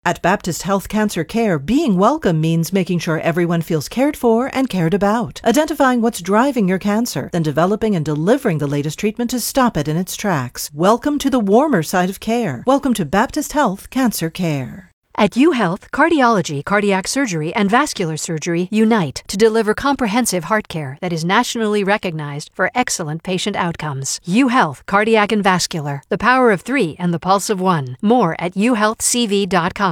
At Baptist Health Cancer Care, being welcome means making sure everyone feels cared for and cared about, identifying what's driving your cancer, then developing and delivering the latest treatment to stop it in its tracks. Welcome to the warmer side of care. Welcome to Baptist Health Cancer Care. At UHealth, cardiology, cardiac surgery, and vascular surgery unite to deliver comprehensive heart care that is nationally recognized for excellent patient outcomes. UHealth, cardiac and vascular, the power of 3 and the pulse of 1. More at uhealthcv.com.